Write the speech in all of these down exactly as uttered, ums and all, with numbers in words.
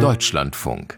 Deutschlandfunk.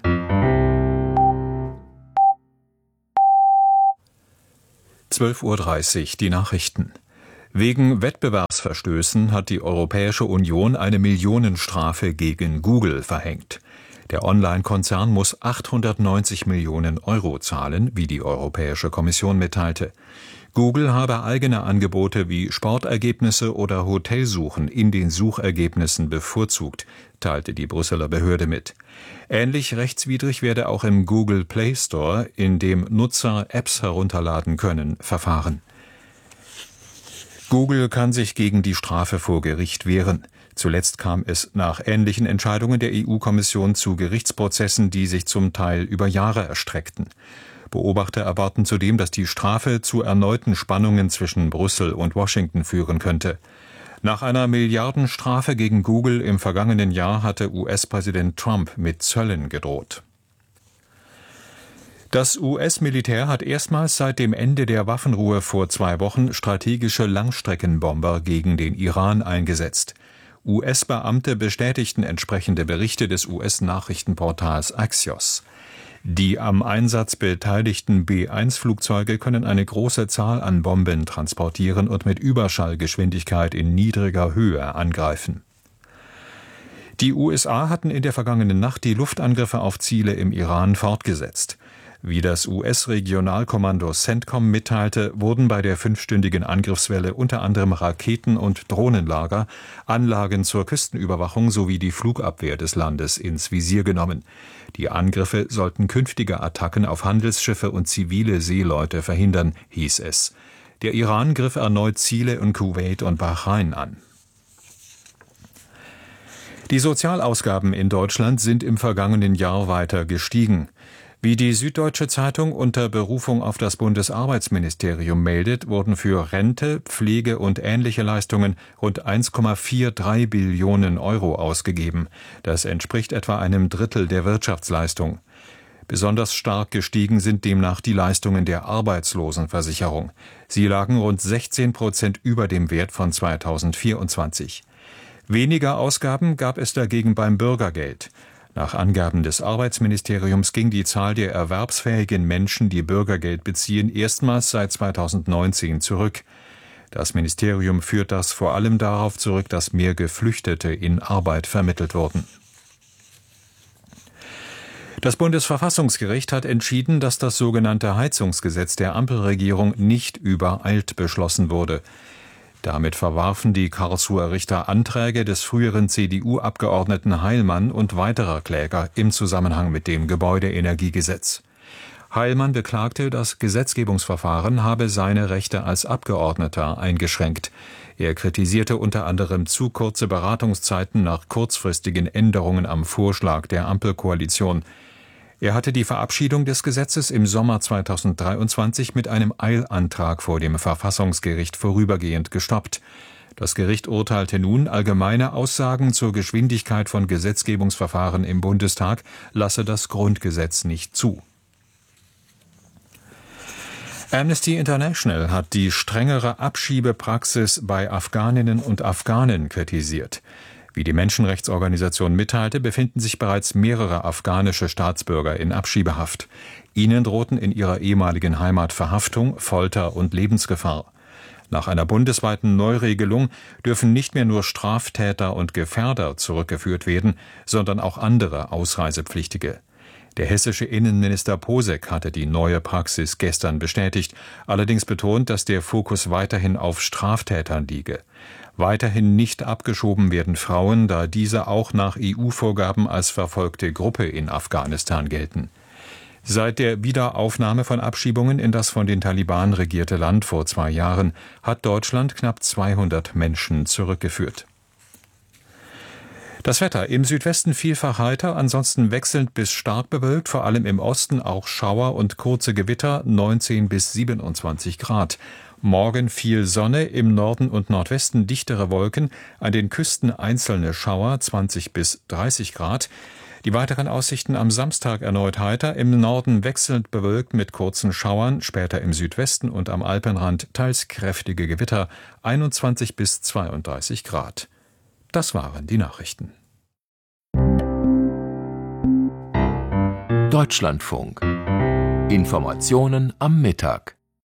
zwölf Uhr dreißig, die Nachrichten. Wegen Wettbewerbsverstößen hat die Europäische Union eine Millionenstrafe gegen Google verhängt. Der Online-Konzern muss achthundertneunzig Millionen Euro zahlen, wie die Europäische Kommission mitteilte. Google habe eigene Angebote wie Sportergebnisse oder Hotelsuchen in den Suchergebnissen bevorzugt, teilte die Brüsseler Behörde mit. Ähnlich rechtswidrig werde auch im Google Play Store, in dem Nutzer Apps herunterladen können, verfahren. Google kann sich gegen die Strafe vor Gericht wehren. Zuletzt kam es nach ähnlichen Entscheidungen der E U-Kommission zu Gerichtsprozessen, die sich zum Teil über Jahre erstreckten. Beobachter erwarten zudem, dass die Strafe zu erneuten Spannungen zwischen Brüssel und Washington führen könnte. Nach einer Milliardenstrafe gegen Google im vergangenen Jahr hatte U S-Präsident Trump mit Zöllen gedroht. Das U S-Militär hat erstmals seit dem Ende der Waffenruhe vor zwei Wochen strategische Langstreckenbomber gegen den Iran eingesetzt. U S-Beamte bestätigten entsprechende Berichte des U S-Nachrichtenportals Axios. Die am Einsatz beteiligten B eins Flugzeuge können eine große Zahl an Bomben transportieren und mit Überschallgeschwindigkeit in niedriger Höhe angreifen. Die U S A hatten in der vergangenen Nacht die Luftangriffe auf Ziele im Iran fortgesetzt. Wie das U S-Regionalkommando CENTCOM mitteilte, wurden bei der fünfstündigen Angriffswelle unter anderem Raketen- und Drohnenlager, Anlagen zur Küstenüberwachung sowie die Flugabwehr des Landes ins Visier genommen. Die Angriffe sollten künftige Attacken auf Handelsschiffe und zivile Seeleute verhindern, hieß es. Der Iran griff erneut Ziele in Kuwait und Bahrain an. Die Sozialausgaben in Deutschland sind im vergangenen Jahr weiter gestiegen. Wie die Süddeutsche Zeitung unter Berufung auf das Bundesarbeitsministerium meldet, wurden für Rente, Pflege und ähnliche Leistungen rund eins Komma dreiundvierzig Billionen Euro ausgegeben. Das entspricht etwa einem Drittel der Wirtschaftsleistung. Besonders stark gestiegen sind demnach die Leistungen der Arbeitslosenversicherung. Sie lagen rund sechzehn Prozent über dem Wert von zweitausendvierundzwanzig. Weniger Ausgaben gab es dagegen beim Bürgergeld. Nach Angaben des Arbeitsministeriums ging die Zahl der erwerbsfähigen Menschen, die Bürgergeld beziehen, erstmals seit zweitausendneunzehn zurück. Das Ministerium führt das vor allem darauf zurück, dass mehr Geflüchtete in Arbeit vermittelt wurden. Das Bundesverfassungsgericht hat entschieden, dass das sogenannte Heizungsgesetz der Ampelregierung nicht übereilt beschlossen wurde. Damit verwarfen die Karlsruher Richter Anträge des früheren C D U-Abgeordneten Heilmann und weiterer Kläger im Zusammenhang mit dem Gebäudeenergiegesetz. Heilmann beklagte, das Gesetzgebungsverfahren habe seine Rechte als Abgeordneter eingeschränkt. Er kritisierte unter anderem zu kurze Beratungszeiten nach kurzfristigen Änderungen am Vorschlag der Ampelkoalition. Er hatte die Verabschiedung des Gesetzes im Sommer zweitausenddreiundzwanzig mit einem Eilantrag vor dem Verfassungsgericht vorübergehend gestoppt. Das Gericht urteilte nun, allgemeine Aussagen zur Geschwindigkeit von Gesetzgebungsverfahren im Bundestag lasse das Grundgesetz nicht zu. Amnesty International hat die strengere Abschiebepraxis bei Afghaninnen und Afghanen kritisiert. Wie die Menschenrechtsorganisation mitteilte, befinden sich bereits mehrere afghanische Staatsbürger in Abschiebehaft. Ihnen drohten in ihrer ehemaligen Heimat Verhaftung, Folter und Lebensgefahr. Nach einer bundesweiten Neuregelung dürfen nicht mehr nur Straftäter und Gefährder zurückgeführt werden, sondern auch andere Ausreisepflichtige. Der hessische Innenminister Posek hatte die neue Praxis gestern bestätigt, allerdings betont, dass der Fokus weiterhin auf Straftätern liege. Weiterhin nicht abgeschoben werden Frauen, da diese auch nach E U-Vorgaben als verfolgte Gruppe in Afghanistan gelten. Seit der Wiederaufnahme von Abschiebungen in das von den Taliban regierte Land vor zwei Jahren hat Deutschland knapp zweihundert Menschen zurückgeführt. Das Wetter: im Südwesten vielfach heiter, ansonsten wechselnd bis stark bewölkt, vor allem im Osten auch Schauer und kurze Gewitter, neunzehn bis siebenundzwanzig Grad. Morgen viel Sonne, im Norden und Nordwesten dichtere Wolken, an den Küsten einzelne Schauer, zwanzig bis dreißig Grad. Die weiteren Aussichten am Samstag erneut heiter, im Norden wechselnd bewölkt mit kurzen Schauern, später im Südwesten und am Alpenrand teils kräftige Gewitter, einundzwanzig bis zweiunddreißig Grad. Das waren die Nachrichten. Deutschlandfunk. Informationen am Mittag.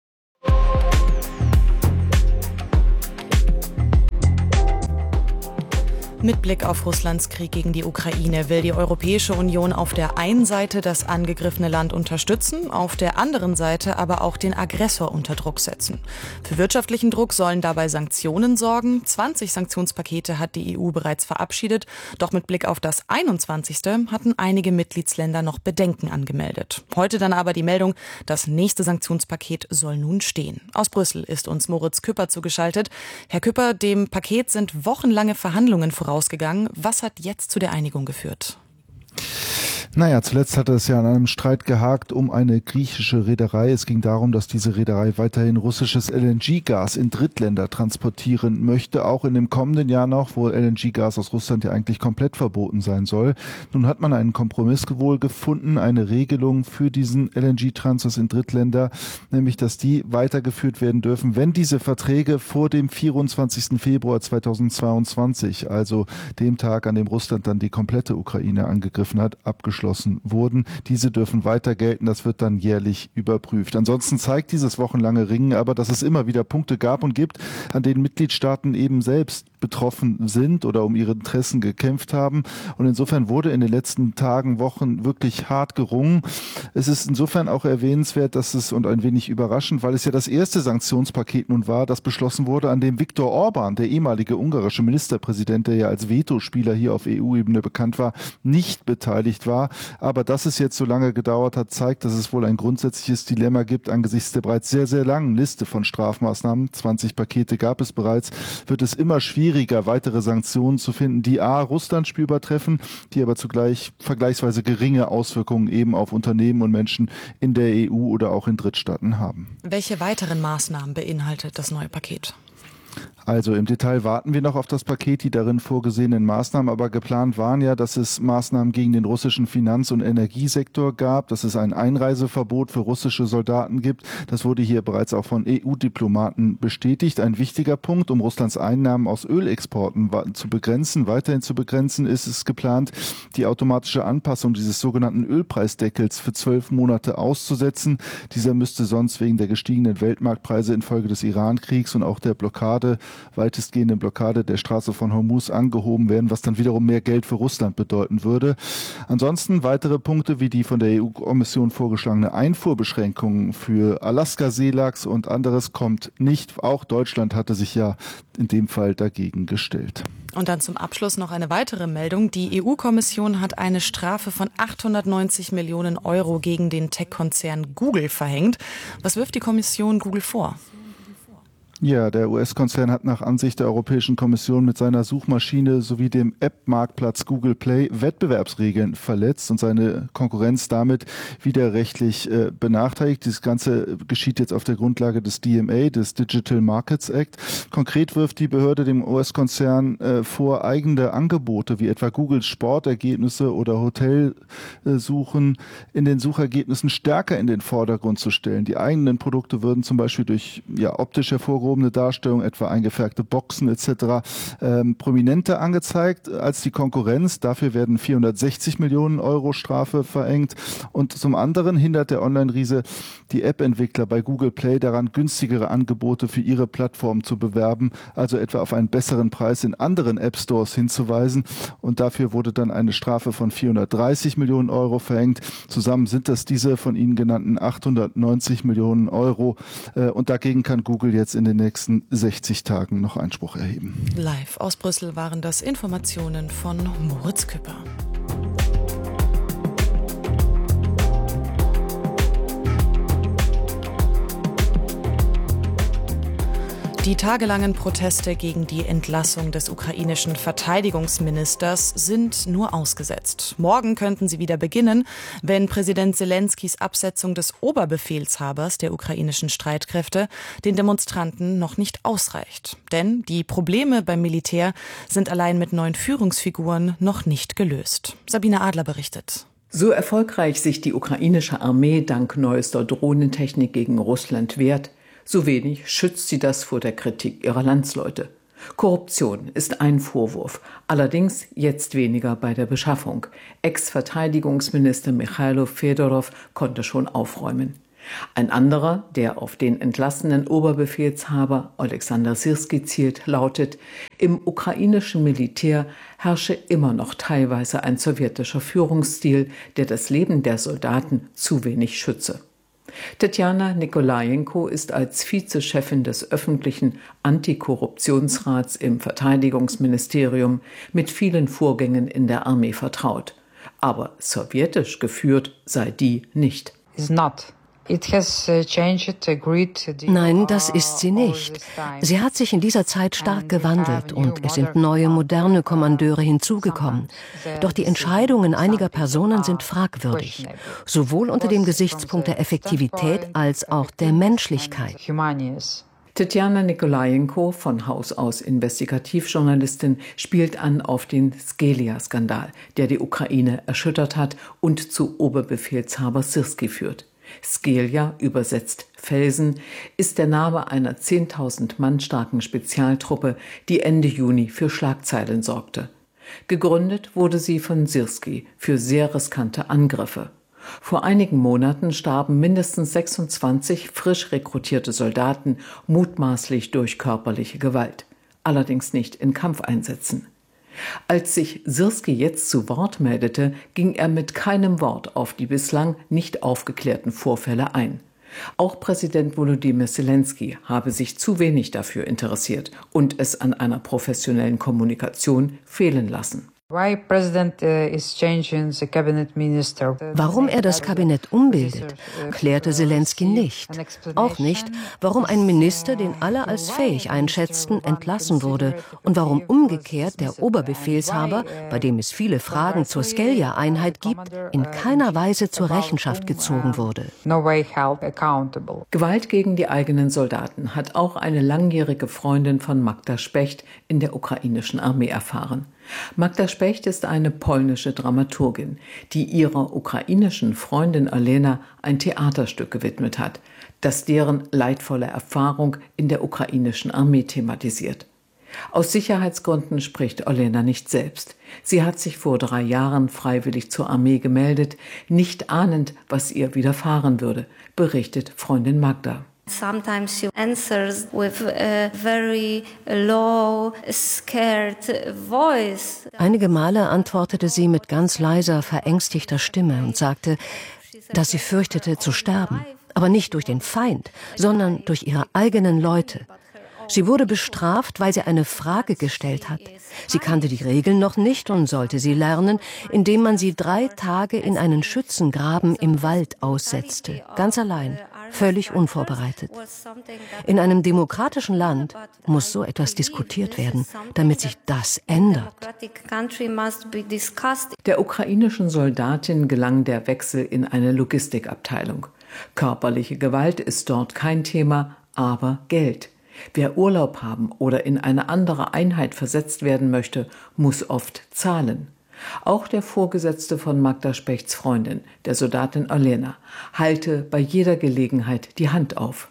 Mit Blick auf Russlands Krieg gegen die Ukraine will die Europäische Union auf der einen Seite das angegriffene Land unterstützen, auf der anderen Seite aber auch den Aggressor unter Druck setzen. Für wirtschaftlichen Druck sollen dabei Sanktionen sorgen. zwanzig Sanktionspakete hat die E U bereits verabschiedet. Doch mit Blick auf das einundzwanzigste hatten einige Mitgliedsländer noch Bedenken angemeldet. Heute dann aber die Meldung, das nächste Sanktionspaket soll nun stehen. Aus Brüssel ist uns Moritz Küpper zugeschaltet. Herr Küpper, dem Paket sind wochenlange Verhandlungen vorausgegangen. Was hat jetzt zu der Einigung geführt? Naja, zuletzt hatte es ja an einem Streit gehakt um eine griechische Reederei. Es ging darum, dass diese Reederei weiterhin russisches L N G-Gas in Drittländer transportieren möchte, auch in dem kommenden Jahr noch, wo L N G-Gas aus Russland ja eigentlich komplett verboten sein soll. Nun hat man einen Kompromiss wohl gefunden, eine Regelung für diesen L N G-Transfers in Drittländer, nämlich dass die weitergeführt werden dürfen, wenn diese Verträge vor dem vierundzwanzigsten Februar zweitausendzweiundzwanzig, also dem Tag, an dem Russland dann die komplette Ukraine angegriffen hat, abgeschlossen wurden. Diese dürfen weiter gelten, das wird dann jährlich überprüft. Ansonsten zeigt dieses wochenlange Ringen aber, dass es immer wieder Punkte gab und gibt, an denen Mitgliedstaaten eben selbst betroffen sind oder um ihre Interessen gekämpft haben. Und insofern wurde in den letzten Tagen, Wochen wirklich hart gerungen. Es ist insofern auch erwähnenswert, dass es und ein wenig überraschend, weil es ja das erste Sanktionspaket nun war, das beschlossen wurde, an dem Viktor Orban, der ehemalige ungarische Ministerpräsident, der ja als Vetospieler hier auf E U-Ebene bekannt war, nicht beteiligt war. Aber dass es jetzt so lange gedauert hat, zeigt, dass es wohl ein grundsätzliches Dilemma gibt angesichts der bereits sehr, sehr langen Liste von Strafmaßnahmen. zwanzig Pakete gab es bereits, wird es immer schwieriger, weitere Sanktionen zu finden, die a. Russland spürbar treffen, die aber zugleich vergleichsweise geringe Auswirkungen eben auf Unternehmen und Menschen in der E U oder auch in Drittstaaten haben. Welche weiteren Maßnahmen beinhaltet das neue Paket? Also im Detail warten wir noch auf das Paket, die darin vorgesehenen Maßnahmen, aber geplant waren ja, dass es Maßnahmen gegen den russischen Finanz- und Energiesektor gab, dass es ein Einreiseverbot für russische Soldaten gibt. Das wurde hier bereits auch von E U-Diplomaten bestätigt. Ein wichtiger Punkt, um Russlands Einnahmen aus Ölexporten zu begrenzen, weiterhin zu begrenzen, ist es geplant, die automatische Anpassung dieses sogenannten Ölpreisdeckels für zwölf Monate auszusetzen. Dieser müsste sonst wegen der gestiegenen Weltmarktpreise infolge des Iran-Kriegs und auch der Blockade weitestgehende Blockade der Straße von Hormuz angehoben werden, was dann wiederum mehr Geld für Russland bedeuten würde. Ansonsten weitere Punkte wie die von der E U-Kommission vorgeschlagene Einfuhrbeschränkungen für Alaska-Seelachs und anderes kommt nicht. Auch Deutschland hatte sich ja in dem Fall dagegen gestellt. Und dann zum Abschluss noch eine weitere Meldung. Die E U-Kommission hat eine Strafe von achthundertneunzig Millionen Euro gegen den Tech-Konzern Google verhängt. Was wirft die Kommission Google vor? Ja, der U S-Konzern hat nach Ansicht der Europäischen Kommission mit seiner Suchmaschine sowie dem App-Marktplatz Google Play Wettbewerbsregeln verletzt und seine Konkurrenz damit widerrechtlich äh, benachteiligt. Das Ganze geschieht jetzt auf der Grundlage des D M A, des Digital Markets Act. Konkret wirft die Behörde dem U S-Konzern äh, vor, eigene Angebote wie etwa Googles Sportergebnisse oder Hotelsuchen in den Suchergebnissen stärker in den Vordergrund zu stellen. Die eigenen Produkte würden zum Beispiel durch ja, optisch hervorgehobene Darstellung, etwa eingefärbte Boxen et cetera, ähm, prominenter angezeigt als die Konkurrenz. Dafür werden vierhundertsechzig Millionen Euro Strafe verengt. Und zum anderen hindert der Online-Riese die App-Entwickler bei Google Play daran, günstigere Angebote für ihre Plattform zu bewerben, also etwa auf einen besseren Preis in anderen App-Stores hinzuweisen. Und dafür wurde dann eine Strafe von vierhundertdreißig Millionen Euro verhängt. Zusammen sind das diese von Ihnen genannten achthundertneunzig Millionen Euro. Und dagegen kann Google jetzt in den nächsten sechzig Tagen noch Einspruch erheben. Live aus Brüssel waren das Informationen von Moritz Küpper. Die tagelangen Proteste gegen die Entlassung des ukrainischen Verteidigungsministers sind nur ausgesetzt. Morgen könnten sie wieder beginnen, wenn Präsident Selenskys Absetzung des Oberbefehlshabers der ukrainischen Streitkräfte den Demonstranten noch nicht ausreicht. Denn die Probleme beim Militär sind allein mit neuen Führungsfiguren noch nicht gelöst. Sabine Adler berichtet. So erfolgreich sich die ukrainische Armee dank neuester Drohnentechnik gegen Russland wehrt, so wenig schützt sie das vor der Kritik ihrer Landsleute. Korruption ist ein Vorwurf, allerdings jetzt weniger bei der Beschaffung. Ex-Verteidigungsminister Michailo Fedorov konnte schon aufräumen. Ein anderer, der auf den entlassenen Oberbefehlshaber Alexander Syrski zielt, lautet: Im ukrainischen Militär herrsche immer noch teilweise ein sowjetischer Führungsstil, der das Leben der Soldaten zu wenig schütze. Tetjana Nikolajenko ist als Vizechefin des öffentlichen Antikorruptionsrats im Verteidigungsministerium mit vielen Vorgängen in der Armee vertraut. Aber sowjetisch geführt sei die nicht. Nein, das ist sie nicht. Sie hat sich in dieser Zeit stark gewandelt und es sind neue, moderne Kommandeure hinzugekommen. Doch die Entscheidungen einiger Personen sind fragwürdig, sowohl unter dem Gesichtspunkt der Effektivität als auch der Menschlichkeit. Tetjana Nikolajenko, von Haus aus Investigativjournalistin, spielt an auf den Skelia-Skandal, der die Ukraine erschüttert hat und zu Oberbefehlshaber Syrski führt. Skelia, übersetzt Felsen, ist der Name einer zehntausend Mann starken Spezialtruppe, die Ende Juni für Schlagzeilen sorgte. Gegründet wurde sie von Syrski für sehr riskante Angriffe. Vor einigen Monaten starben mindestens sechsundzwanzig frisch rekrutierte Soldaten mutmaßlich durch körperliche Gewalt, allerdings nicht in Kampfeinsätzen. Als sich Syrski jetzt zu Wort meldete, ging er mit keinem Wort auf die bislang nicht aufgeklärten Vorfälle ein. Auch Präsident Volodymyr Zelensky habe sich zu wenig dafür interessiert und es an einer professionellen Kommunikation fehlen lassen. Warum er das Kabinett umbildet, klärte Zelensky nicht. Auch nicht, warum ein Minister, den alle als fähig einschätzten, entlassen wurde und warum umgekehrt der Oberbefehlshaber, bei dem es viele Fragen zur Skelia-Einheit gibt, in keiner Weise zur Rechenschaft gezogen wurde. Gewalt gegen die eigenen Soldaten hat auch eine langjährige Freundin von Magda Specht in der ukrainischen Armee erfahren. Magda Specht ist eine polnische Dramaturgin, die ihrer ukrainischen Freundin Olena ein Theaterstück gewidmet hat, das deren leidvolle Erfahrung in der ukrainischen Armee thematisiert. Aus Sicherheitsgründen spricht Olena nicht selbst. Sie hat sich vor drei Jahren freiwillig zur Armee gemeldet, nicht ahnend, was ihr widerfahren würde, berichtet Freundin Magda. Sometimes she answers with a very low, scared voice. Einige Male antwortete sie mit ganz leiser, verängstigter Stimme und sagte, dass sie fürchtete zu sterben, aber nicht durch den Feind, sondern durch ihre eigenen Leute. Sie wurde bestraft, weil sie eine Frage gestellt hat. Sie kannte die Regeln noch nicht und sollte sie lernen, indem man sie drei Tage in einen Schützengraben im Wald aussetzte, ganz allein, völlig unvorbereitet. In einem demokratischen Land muss so etwas diskutiert werden, damit sich das ändert. Der ukrainischen Soldatin gelang der Wechsel in eine Logistikabteilung. Körperliche Gewalt ist dort kein Thema, aber Geld. Wer Urlaub haben oder in eine andere Einheit versetzt werden möchte, muss oft zahlen. Auch der Vorgesetzte von Magda Spechts Freundin, der Soldatin Olena, halte bei jeder Gelegenheit die Hand auf.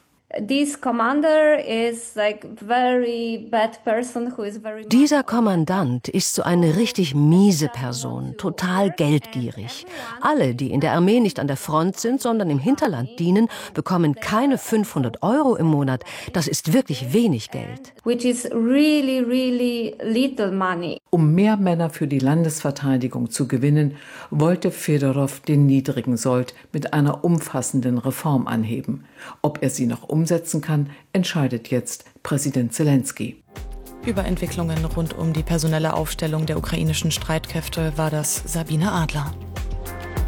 Dieser Kommandant ist so eine richtig miese Person, total geldgierig. Alle, die in der Armee nicht an der Front sind, sondern im Hinterland dienen, bekommen keine fünfhundert Euro im Monat. Das ist wirklich wenig Geld. Really, really little money. Um mehr Männer für die Landesverteidigung zu gewinnen, wollte Fedorov den niedrigen Sold mit einer umfassenden Reform anheben. Ob er sie noch umsetzen kann, entscheidet jetzt Präsident Zelensky. Über Entwicklungen rund um die personelle Aufstellung der ukrainischen Streitkräfte war das Sabine Adler.